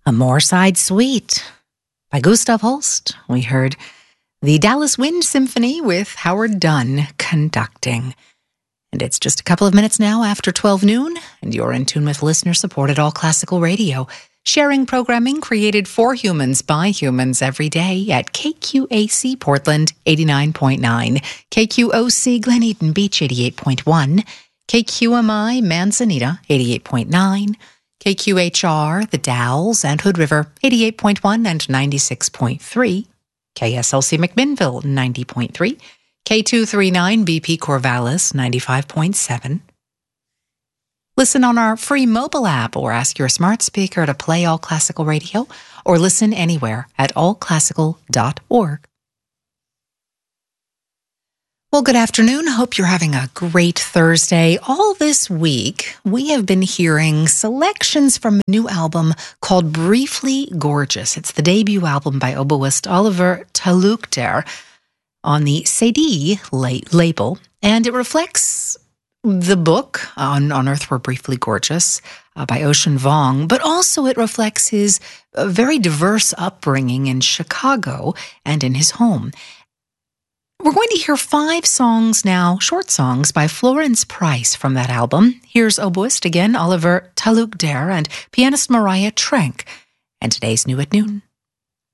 A Moorside Suite by Gustav Holst. We heard the Dallas Wind Symphony with Howard Dunn conducting. And it's just a couple of minutes now after 12 noon, and you're in tune with listener-supported All Classical Radio, sharing programming created for humans by humans every day at KQAC Portland 89.9, KQOC Glen Eden Beach 88.1, KQMI Manzanita 88.9, KQHR, The Dalles and Hood River, 88.1 and 96.3, KSLC McMinnville, 90.3, K239 BP Corvallis, 95.7. Listen on our free mobile app or ask your smart speaker to play All Classical Radio, or listen anywhere at allclassical.org. Well, good afternoon. Hope you're having a great Thursday. All this week, we have been hearing selections from a new album called Briefly Gorgeous. It's the debut album by oboist Oliver Talukder on the CD label, and it reflects the book On Earth We're Briefly Gorgeous by Ocean Vuong, but also it reflects his very diverse upbringing in Chicago and in his home. We're going to hear 5 songs now, short songs by Florence Price from that album. Here's oboist again, Oliver Talukder, and pianist Mariah Trenk. And today's New at Noon.